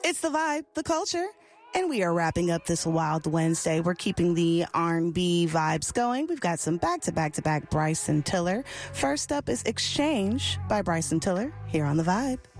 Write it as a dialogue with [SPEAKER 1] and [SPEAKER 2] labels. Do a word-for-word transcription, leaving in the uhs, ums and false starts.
[SPEAKER 1] It's the vibe, the culture, and we are wrapping up this Wild Wednesday. We're keeping the R and B vibes going. We've got some back-to-back-to-back Bryson Tiller. First up is Exchange by Bryson Tiller here on The Vibe.